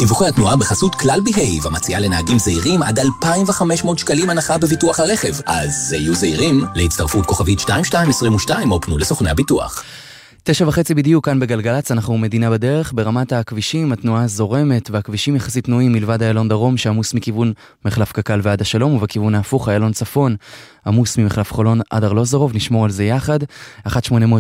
דיווחי התנועה בחסות כלל בהייב, המציעה לנהגים זהירים עד 2,500 שקלים הנחה בביטוח הרכב. אז יהיו זהירים להצטרפות כוכבית 2222 או פנו לסוכני הביטוח. 9:30 בדיוק כאן בגלגלץ, אנחנו מדינה בדרך. ברמת הכבישים התנועה זורמת והכבישים יחסית תנועים מלבד איילון דרום שעמוס מכיוון מחלף קקל ועד השלום, ובכיוון ההפוך איילון צפון עמוס ממחלף חולון עד ארלוזורוב. נשמור על זה יחד. 1-800-891-8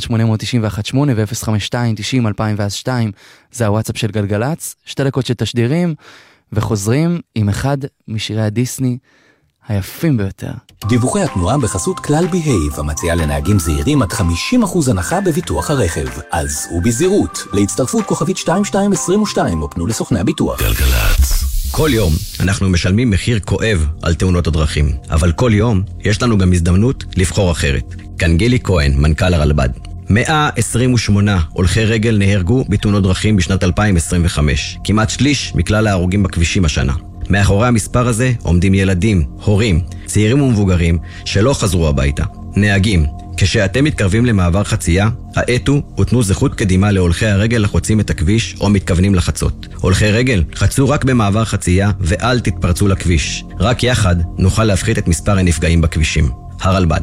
ו-052-90-2002 זה הוואטסאפ של גלגלץ. 2 דקות של תשדירים וחוזרים עם אחד משירי הדיסני היפים ביותר. דיווחי התנועה בחסות כלל בהייב, המציעה לנהגים זהירים עד 50% הנחה בביטוח הרכב. אז ובזהירות, להצטרפות כוכבית 2222 או פנו לסוכני הביטוח. גלגלץ. כל יום אנחנו משלמים מחיר כואב על תאונות הדרכים, אבל כל יום יש לנו גם הזדמנות לבחור אחרת. כאן גילי כהן, מנכ"ל הרלב"ד. 128 הולכי רגל נהרגו בתאונות דרכים בשנת 2025, כמעט שליש מכלל ההרוגים בכבישים השנה. מאחורי המספר הזה עומדים ילדים, הורים, צעירים ומבוגרים שלא חזרו הביתה. נהגים, כשאתם מתקרבים למעבר חצייה, האטו ותנו זכות קדימה להולכי הרגל החוצים את הכביש או מתכוונים לחצות. הולכי רגל, חצו רק במעבר חצייה ואל תתפרצו לכביש. רק יחד נוכל להפחית את מספר הנפגעים בכבישים. הרלב"ד.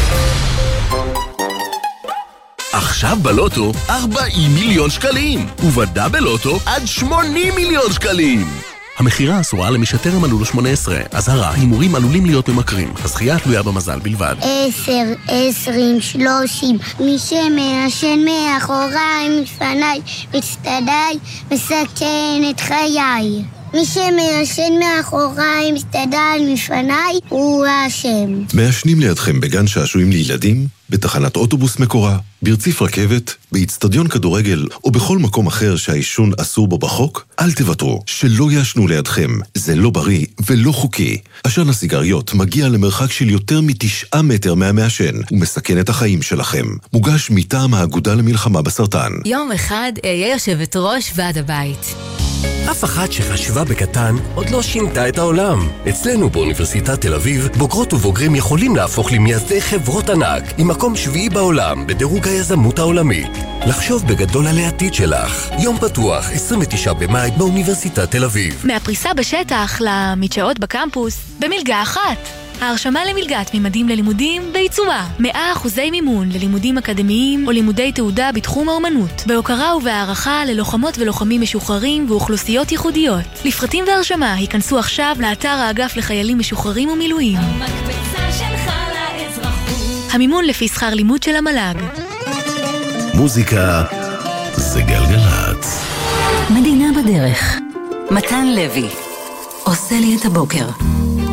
עכשיו בלוטו 40 מיליון שקלים, ובדאבל לוטו עד 80 מיליון שקלים. המחירה אסורה למי שטרם מלאו לו 18. אזהרה, הימורים עלולים להיות ממכרים. הזכייה תלויה במזל בלבד. 10, 20, 30. מי שמעשן מאחוריי, מפניי, מצטדיי, מסכן את חיי. מי שמעשן מאחוריי, מצטדיי, מפניי, הוא האשם. מעשנים לידכם בגן שעשועים לילדים, בתחנת אוטובוס מקורה, ברציף רכבת, באצטדיון כדורגל או בכל מקום אחר שהעישון אסור בו בחוק, אל תוותרו, שלא יעשנו לידכם. זה לא בריא ולא חוקי. עשן הסיגריות מגיע למרחק של יותר מ9 מטר מהמעשן ומסכן את החיים שלכם. מוגש מטעם האגודה למלחמה בסרטן. יום אחד אהיה יושבת ראש ועד הבית. אף אחת שחשבה בקטן עוד לא שינתה את העולם. אצלנו באוניברסיטת תל אביב, בוגרות ובוגרים יכולים להפוך למייסדי חברות ענק עם מקום 7 בעולם בדירוג היזמות העולמית. לחשוב בגדול על העתיד שלך. יום פתוח, 29 במאי באוניברסיטת תל אביב. מהפריסה בשטח למדשאות בקמפוס, במלגה אחת. ההרשמה למלגת ממדים ללימודים בעיצומה. 100% מימון ללימודים אקדמיים או לימודי תעודה בתחום האומנות. בהוקרה ובהערכה ללוחמות ולוחמים משוחררים ואוכלוסיות ייחודיות. לפרטים והרשמה היכנסו עכשיו לאתר האגף לחיילים משוחררים ומילואים. המקפצה שלך לאזרחות. המימון לפי שכר לימוד של המל"ג. מוזיקה זה גלגלץ. מדינה בדרך. מתן לוי עושה לי את הבוקר.